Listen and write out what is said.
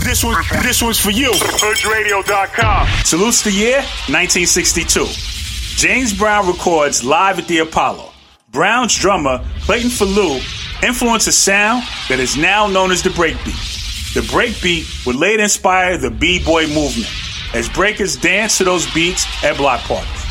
This one's for you. HoodRadio.com. Salutes the year 1962. James Brown records live at the Apollo. Brown's drummer, Clayton Falou, influenced a sound that is now known as the breakbeat. The breakbeat would later inspire the B-boy movement, as breakers dance to those beats at block parties.